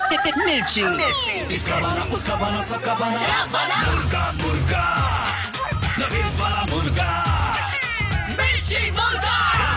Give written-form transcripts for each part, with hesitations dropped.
मिर्ची। इसका वाला उसका वाला सबका वाला मुर्गा मुर्गा नवीद वाला मुर्गा मिर्ची मुर्गा।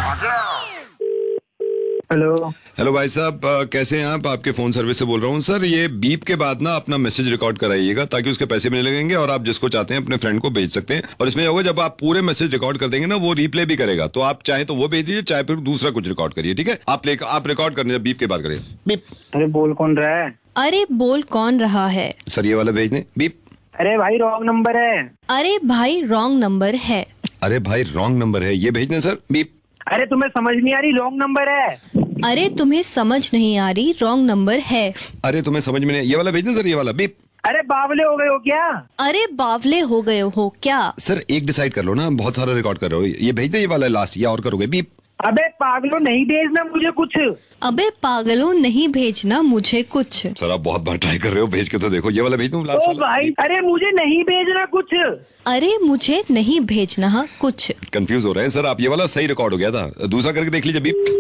हेलो भाई साहब, कैसे हैं आप? आपके फोन सर्विस से बोल रहा हूँ सर। ये बीप के बाद ना अपना मैसेज रिकॉर्ड कराइएगा ताकि उसके पैसे मिलने लगेंगे और आप जिसको चाहते हैं अपने फ्रेंड को भेज सकते हैं। और इसमें होगा जब आप पूरे मैसेज रिकॉर्ड कर देंगे ना, वो रिप्ले भी करेगा, तो आप चाहे तो वो भेज दीजिए, चाहे फिर दूसरा कुछ रिकॉर्ड करिए। ठीक है, आप रिकॉर्ड करने जब बीप के बाद करिए। बीप। अरे बोल कौन रहा है? अरे बोल कौन रहा है? सर ये वाला भेज दें। बीप। अरे भाई रॉन्ग नंबर है। अरे भाई रॉन्ग नंबर है। अरे भाई रॉन्ग नंबर है, ये भेज दें सर। बीप। अरे तुम्हें समझ नहीं आ रही, रॉन्ग नंबर है। अरे तुम्हें समझ नहीं आ रही, रॉन्ग नंबर है। अरे तुम्हें समझ में नहीं, ये वाला भेज दें सर, ये वाला। बीप। अरे बावले हो गए हो क्या? अरे बावले हो गए हो क्या? सर एक डिसाइड कर लो ना, बहुत सारा रिकॉर्ड कर रहे हो। ये भेज दे, ये वाला लास्ट, या और करोगे? बीप। अबे पागलों नहीं भेजना मुझे कुछ। अबे पागलों नहीं भेजना मुझे कुछ। सर आप बहुत बार ट्राई कर रहे हो, भेज के तो देखो। ये वाला भेज दूं लास्ट ओ वाला? भाई अरे मुझे नहीं भेजना कुछ। अरे मुझे नहीं भेजना कुछ। कंफ्यूज हो रहे हैं सर आप। ये वाला सही रिकॉर्ड हो गया था, दूसरा करके देख लीजिए। बीप।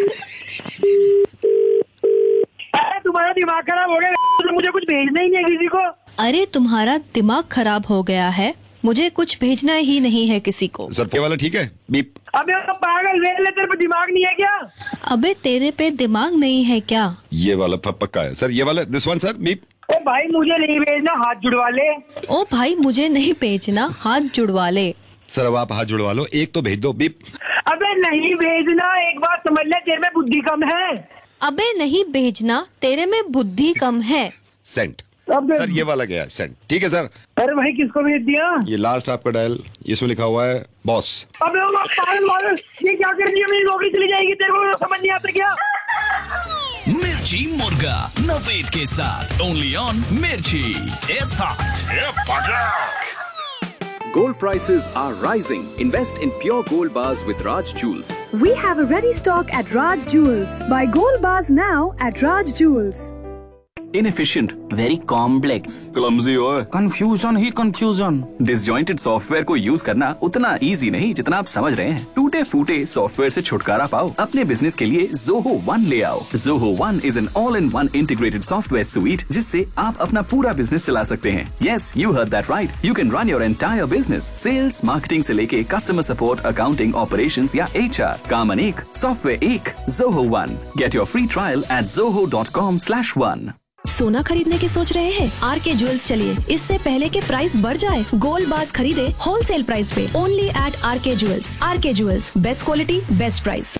अरे तुम्हारा दिमाग खराब हो गया, मुझे कुछ भेजना ही नहीं है किसी को। अरे तुम्हारा दिमाग खराब हो गया है, मुझे कुछ भेजना ही नहीं है किसी को। सर ये वाला ठीक है? बीप। अबे पागल ले तेरे पे दिमाग नहीं है क्या? अबे तेरे पे दिमाग नहीं है क्या? ये वाला पक्का है सर। ये वाला दिस वन सर। बीप। ओ भाई मुझे नहीं भेजना, हाथ जुड़वा ले। ओ भाई मुझे नहीं भेजना, हाथ जुड़वा ले। सर अब आप हाथ जुड़वा लो, एक तो भेज दो। बीप। अबे नहीं भेजना, एक बात समझ ले, तेरे में बुद्धि कम है। अबे नहीं भेजना, तेरे में बुद्धि कम है। सेंट। अबे सर ये वाला गया है सेंट। ठीक है सर। अरे भाई किसको भेज दिया? ये लास्ट आपका डायल, इसमें लिखा हुआ है बॉस। अबे वो पागल, ये क्या कर दिया? मेरी नौकरी चली जाएगी, तेरे को समझ नहीं आता क्या? मिर्ची मुर्गा नवीद के साथ ओनली ऑन मिर्ची। It's hot. Gold prices are rising. Invest in pure gold bars with Raj Jewels. We have a ready stock at Raj Jewels. Buy gold bars now at Raj Jewels. Inefficient, very complex, clumsy और confusion ही confusion. Disjointed software को use करना उतना easy नहीं जितना आप समझ रहे हैं। टूटे फूटे सॉफ्टवेयर से छुटकारा पाओ, अपने बिजनेस के लिए Zoho One ले आओ। Zoho One is an all-in-one integrated software suite जिससे आप अपना पूरा बिजनेस चला सकते हैं। Yes, you heard that right. You can run your entire business, sales, marketing से लेके customer support, accounting, operations या HR। काम अनेक, सॉफ्टवेयर एक। Zoho One. Get your free trial at zoho.com/one. सोना खरीदने की सोच रहे हैं? आरके ज्वेल्स चलिए, इससे पहले के प्राइस बढ़ जाए। गोल्ड बार्स खरीदे होलसेल प्राइस पे, only eight R K jewels. R K jewels, best quality best price.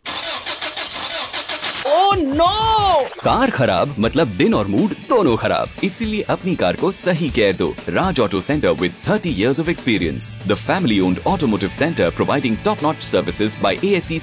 Oh no! Car खराब मतलब दिन और मूड दोनों खराब, इसीलिए अपनी कार को सही केयर दो। राज auto centre with 30 years of experience, the family-owned automotive center providing top-notch services by ASE